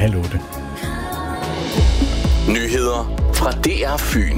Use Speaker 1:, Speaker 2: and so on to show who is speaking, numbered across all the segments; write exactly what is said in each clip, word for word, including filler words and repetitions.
Speaker 1: halv otte.
Speaker 2: Nyheder fra D R Fyn.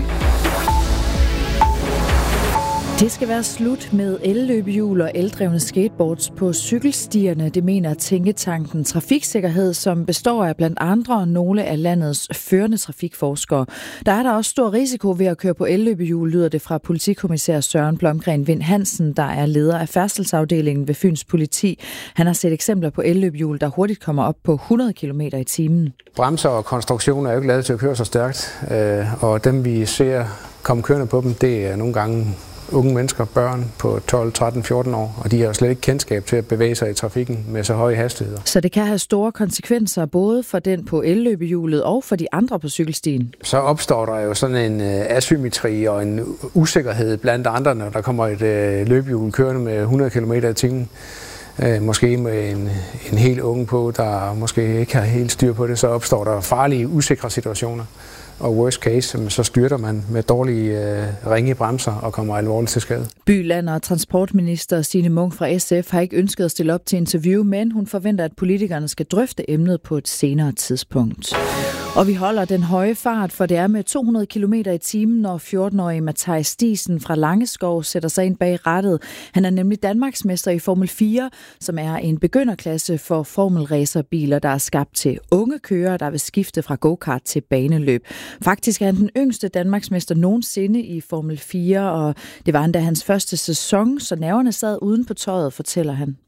Speaker 3: Det skal være slut med elløbehjul og eldrevne skateboards på cykelstierne, det mener tænketanken Trafiksikkerhed, som består af blandt andre nogle af landets førende trafikforskere. Der er der også stor risiko ved at køre på elløbehjul, lyder det fra politikommissær Søren Blomgren Vind Hansen, der er leder af færdselsafdelingen ved Fyns Politi. Han har set eksempler på elløbehjul, der hurtigt kommer op på hundrede kilometer i timen.
Speaker 4: Bremser og konstruktioner er jo ikke lavet til at køre så stærkt, og dem vi ser komme kørende på dem, det er nogle gange unge mennesker, børn på tolv, tretten, fjorten år, og de har slet ikke kendskab til at bevæge sig i trafikken med så høje hastigheder.
Speaker 3: Så det kan have store konsekvenser både for den på elløbehjulet og for de andre på cykelstien.
Speaker 4: Så opstår der jo sådan en asymmetri og en usikkerhed blandt andre, når der kommer et løbehjul kørende med hundrede kilometer i timen. Måske med en, en helt unge på, der måske ikke har helt styr på det, så opstår der farlige, usikre situationer. Og worst case, så styrter man med dårlige øh, ringe bremser og kommer alvorligt til skade.
Speaker 3: Byland og transportminister Signe Munk fra S F har ikke ønsket at stille op til interview, men hun forventer, at politikerne skal drøfte emnet på et senere tidspunkt. Og vi holder den høje fart, for det er med to hundrede kilometer i timen, når fjorten-årige Matthijs Stisen fra Langeskov sætter sig ind bag rattet. Han er nemlig Danmarksmester i Formel fire, som er en begynderklasse for formelracerbiler, der er skabt til unge kørere, der vil skifte fra go-kart til baneløb. Faktisk er han den yngste Danmarksmester nogensinde i Formel fire, og det var endda hans første sæson, så nerverne sad uden på tøjet, fortæller han.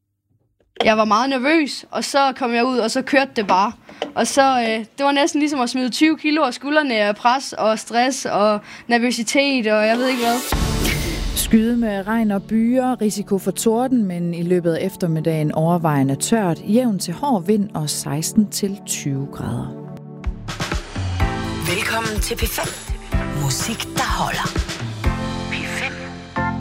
Speaker 5: Jeg var meget nervøs, og så kom jeg ud, og så kørte det bare. Og så, øh, det var næsten ligesom at smide tyve kilo af skuldrene af pres og stress og nervøsitet, og jeg ved ikke hvad.
Speaker 3: Skyde med regn og byer, risiko for torden, men i løbet af eftermiddagen overvejende tørt, jævn til hård vind og seksten til tyve grader.
Speaker 6: Velkommen til P fem. Musik, der holder.